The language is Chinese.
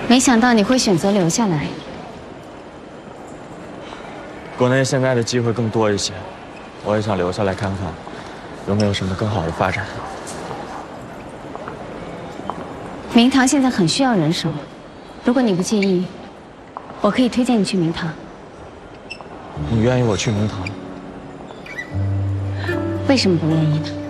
没想到你会选择留下来。 国内现在的机会更多一些，我也想留下来看看，有没有什么更好的发展。 明堂现在很需要人手，如果你不介意，我可以推荐你去明堂。 你愿意我去明堂？ 为什么不愿意呢？